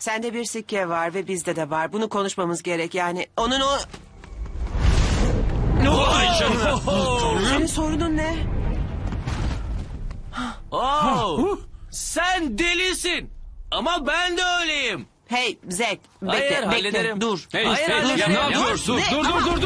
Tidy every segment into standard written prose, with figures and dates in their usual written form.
Sende bir sikke var ve bizde de var. Bunu konuşmamız gerek yani. Onun o... Vay canına. Senin sorunun ne? Sen delisin. Ama ben de öyleyim. Hey Zek, Hayır, bekle, hallederim. dur. Hey, Hayır, hey, hayır, ya hayır. ne yapıyorsun? Ne? Dur.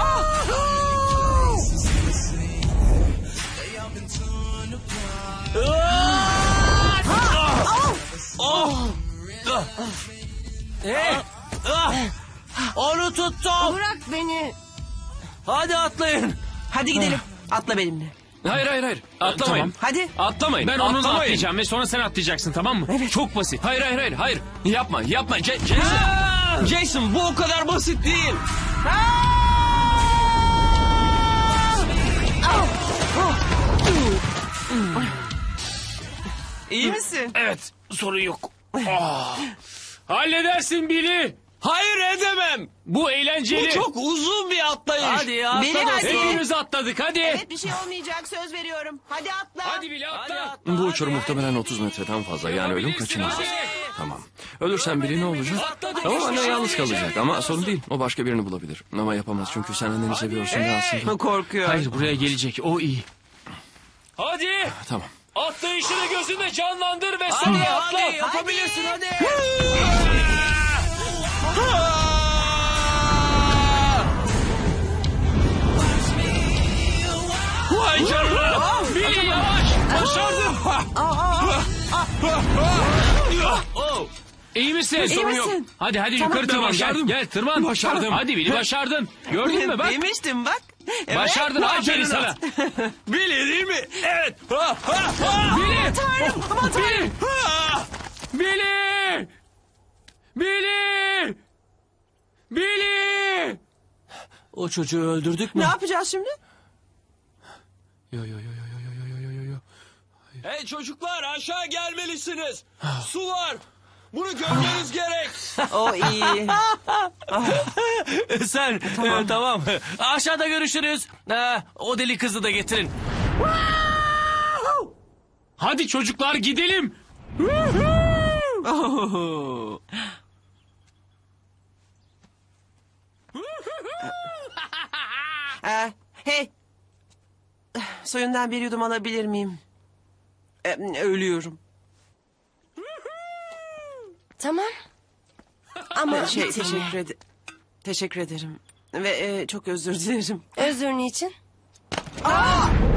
Hey. Onu tuttum. Bırak beni. Hadi atlayın. Hadi gidelim. Atla benimle. Hayır. Atlamayın. Tamam. Hadi. Atlamayın. Ben onunla Atlamayın. atlayacağım ve sonra sen atlayacaksın, tamam mı? Evet. Çok basit. Hayır. Yapma. Jason. Jason, bu o kadar basit değil. İyi misin? Evet, sorun yok. Halledersin Billy. Hayır, edemem. Bu eğlenceli. Bu çok uzun bir atlayış. Hadi ya. Beni hadi. Hepimiz atladık, hadi. Evet, bir şey olmayacak, söz veriyorum. Hadi atla. Hadi Billy atla. Bu uçurum muhtemelen 30 metreden fazla. Yani ölüm kaçınılmaz. Tamam. Ölürsen biri ne olacak? Tamam, anne yalnız kalacak ama sorun değil. O başka birini bulabilir. Ama yapamaz çünkü sen anneni seviyorsun ve aslında... Korkuyor. Hayır, buraya gelecek, o iyi. Hadi. Tamam. Atlayışını gözünde canlandır ve sonra atla. Hadi, yapabilirsin hadi. Vay canına. Billy yavaş. Başardım. İyi misin? Sorun yok. Hadi Tamam, yukarı ben tırman. başardım. Gel tırman. Başardım. Hadi Billy başardın. Gördün mü bak. Demiştim bak. Evet. Başardın. Aferin sana. Billy değil mi? Evet. Billy. Tanrım, aman tanrım. Billy. Billy. Billy. O çocuğu öldürdük mü? Ne yapacağız şimdi? Yo. Hey çocuklar, aşağı gelmelisiniz. Su var. Bunu görmeniz gerek. O iyi. Sen tamam. Aşağıda görüşürüz. O deli kızı da getirin. Hadi çocuklar gidelim. Hey. Suyundan bir yudum alabilir miyim? Ölüyorum. Tamam. Ama Teşekkür ederim. Ve çok özür dilerim. özür niçin? Aa!